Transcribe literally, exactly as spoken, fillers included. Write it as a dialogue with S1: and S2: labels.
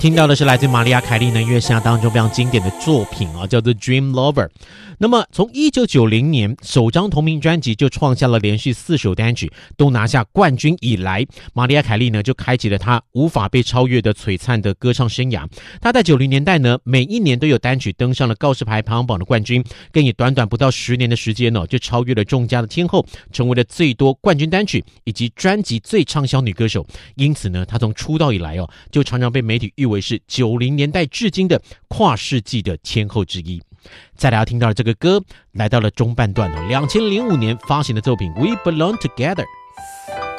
S1: 听到的是来自玛丽亚·凯莉呢音乐生涯当中非常经典的作品啊，叫做《Dream Lover》。那么从一九九零年首张同名专辑就创下了连续四首单曲都拿下冠军以来，玛丽亚·凯莉呢就开启了她无法被超越的璀璨的歌唱生涯。她在九零年代呢每一年都有单曲登上了告示牌排行榜的冠军，更以短短不到十年的时间呢就超越了众家的天后，成为了最多冠军单曲以及专辑最畅销女歌手。因此呢她从出道以来哦就常常被媒体誉为是九零年代至今的跨世纪的天后之一。再来要听到的这个歌来到了中半段哦，二零零五年发行的作品《We Belong Together》。